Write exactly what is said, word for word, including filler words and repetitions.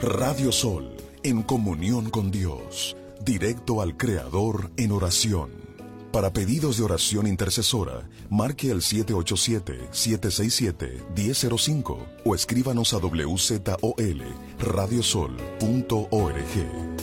Radio Sol, en comunión con Dios, directo al Creador en oración. Para pedidos de oración intercesora, marque al siete ocho siete, siete seis siete, uno cero cero cinco o escríbanos a w z o l radiosol punto org.